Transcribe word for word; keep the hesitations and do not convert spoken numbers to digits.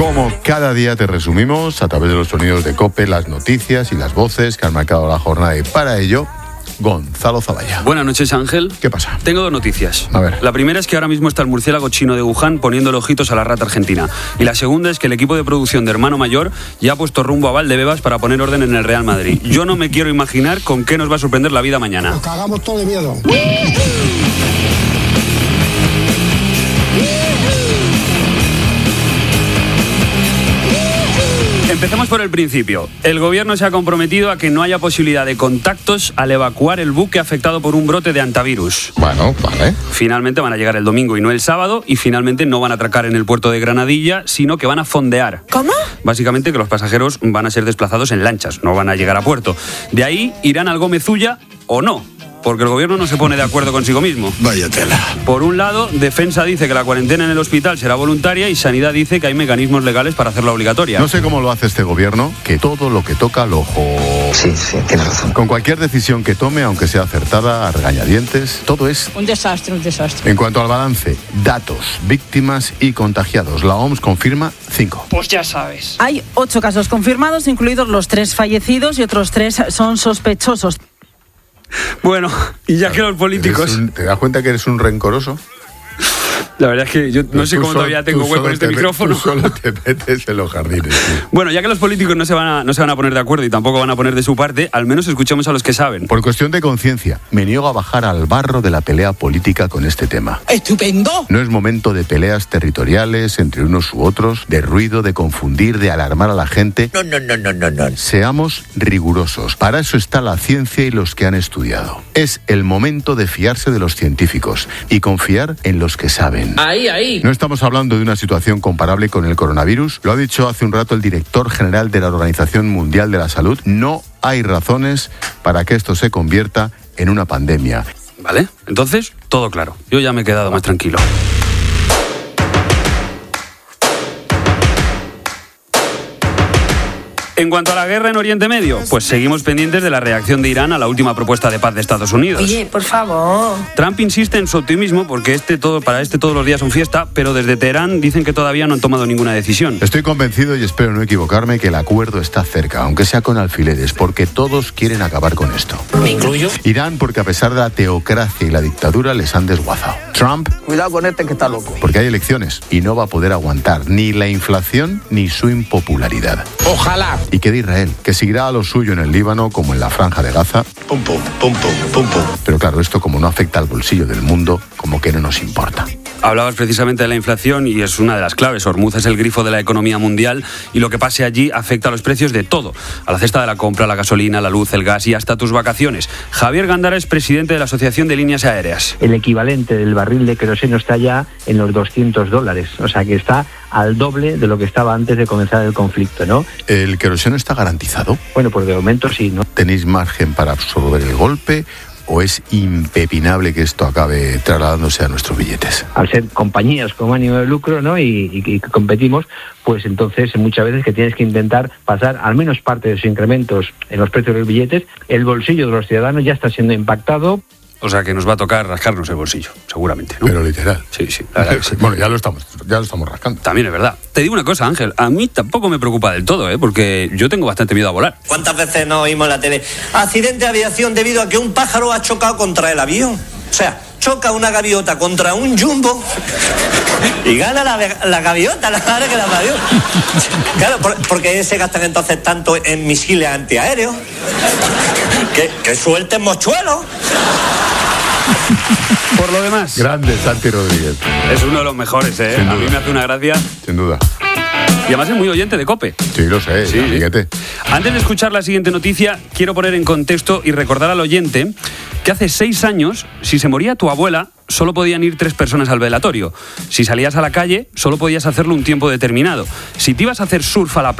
Como cada día te resumimos a través de los sonidos de COPE, las noticias y las voces que han marcado la jornada, y para ello, Gonzalo Zavalla. Buenas noches, Ángel. ¿Qué pasa? Tengo dos noticias. A ver. La primera es que ahora mismo está el murciélago chino de Wuhan poniéndole ojitos a la rata argentina. Y la segunda es que el equipo de producción de Hermano Mayor ya ha puesto rumbo a Valdebebas para poner orden en el Real Madrid. Yo no me quiero imaginar con qué nos va a sorprender la vida mañana. Nos cagamos todo de miedo. Empecemos por el principio. El gobierno se ha comprometido a que no haya posibilidad de contactos al evacuar el buque afectado por un brote de antivirus. Bueno, vale. Finalmente van a llegar el domingo y no el sábado, y finalmente no van a atracar en el puerto de Granadilla, sino que van a fondear. ¿Cómo? Básicamente que los pasajeros van a ser desplazados en lanchas, no van a llegar a puerto. De ahí irán al Gómezulla o no, porque el gobierno no se pone de acuerdo consigo mismo. Vaya tela. Por un lado, Defensa dice que la cuarentena en el hospital será voluntaria y Sanidad dice que hay mecanismos legales para hacerla obligatoria. No sé cómo lo hace este gobierno, que todo lo que toca lo ojo. Sí, sí, tienes razón. Con cualquier decisión que tome, aunque sea acertada, a regañadientes, todo es... Un desastre, un desastre. En cuanto al balance, datos, víctimas y contagiados, la O M S confirma cinco. Pues ya sabes. Hay ocho casos confirmados, incluidos los tres fallecidos, y otros tres son sospechosos. Bueno, y ya que los políticos... Un, ¿Te das cuenta que eres un rencoroso? La verdad es que yo no sé cómo todavía tengo hueco en este micrófono. Tú solo te metes en los jardines. Tío. Bueno, ya que los políticos no se, van a, no se van a poner de acuerdo y tampoco van a poner de su parte, al menos escuchemos a los que saben. Por cuestión de conciencia, me niego a bajar al barro de la pelea política con este tema. ¡Estupendo! No es momento de peleas territoriales entre unos u otros, de ruido, de confundir, de alarmar a la gente. No, no, no, no, no, no. Seamos rigurosos. Para eso está la ciencia y los que han estudiado. Es el momento de fiarse de los científicos y confiar en los que saben. Ahí, ahí. No estamos hablando de una situación comparable con el coronavirus. Lo ha dicho hace un rato el director general de la Organización Mundial de la Salud. No hay razones para que esto se convierta en una pandemia. Vale, entonces, todo claro. Yo ya me he quedado más tranquilo. En cuanto a la guerra en Oriente Medio, pues seguimos pendientes de la reacción de Irán a la última propuesta de paz de Estados Unidos. Oye, por favor. Trump insiste en su optimismo porque este todo, para este todos los días son fiesta, pero desde Teherán dicen que todavía no han tomado ninguna decisión. Estoy convencido, y espero no equivocarme, que el acuerdo está cerca, aunque sea con alfileres, porque todos quieren acabar con esto. ¿Me incluyo? Irán, porque a pesar de la teocracia y la dictadura, les han desguazado. Trump, Cuidado con este que está loco. porque hay elecciones y no va a poder aguantar ni la inflación ni su impopularidad. Ojalá. Y que de Israel, que seguirá a lo suyo en el Líbano como en la Franja de Gaza. Pum, pum, pum, pum, pum, pum. Pero claro, esto como no afecta al bolsillo del mundo, como que no nos importa. Hablabas precisamente de la inflación y es una de las claves. Hormuz es el grifo de la economía mundial y lo que pase allí afecta a los precios de todo. A la cesta de la compra, la gasolina, la luz, el gas y hasta tus vacaciones. Javier Gándara es presidente de la Asociación de Líneas Aéreas. El equivalente del barril de queroseno está ya en los doscientos dólares. O sea que está al doble de lo que estaba antes de comenzar el conflicto, ¿no? ¿El queroseno está garantizado? Bueno, pues de momento sí, ¿no? ¿Tenéis margen para absorber el golpe o es impepinable que esto acabe trasladándose a nuestros billetes? Al ser compañías con ánimo de lucro, ¿no? Y, y, y competimos, pues entonces muchas veces que tienes que intentar pasar al menos parte de esos incrementos en los precios de los billetes. El bolsillo de los ciudadanos ya está siendo impactado. O sea que nos va a tocar rascarnos el bolsillo, seguramente, ¿no? Pero literal. Sí, sí. La verdad que sí. Bueno, ya lo estamos, ya lo estamos rascando. También es verdad. Te digo una cosa, Ángel, a mí tampoco me preocupa del todo, ¿eh? Porque yo tengo bastante miedo a volar. ¿Cuántas veces nos oímos en la tele? Accidente de aviación debido a que un pájaro ha chocado contra el avión. O sea, choca una gaviota contra un jumbo y gana la, la gaviota, la gana que la avión. Claro, por, porque se gastan entonces tanto en misiles antiaéreos. Que, que suelten mochuelos. Por lo demás, Grande Santi Rodríguez. es uno de los mejores, ¿eh? Sin A mí duda. me hace una gracia. Sin duda. Y además es muy oyente de COPE. Sí, lo sé, Sí, amiguete. Antes de escuchar la siguiente noticia, quiero poner en contexto y recordar al oyente que hace seis años, si se moría tu abuela, solo podían ir tres personas al velatorio. Si salías a la calle, solo podías hacerlo un tiempo determinado. Si te ibas a hacer surf a la playa,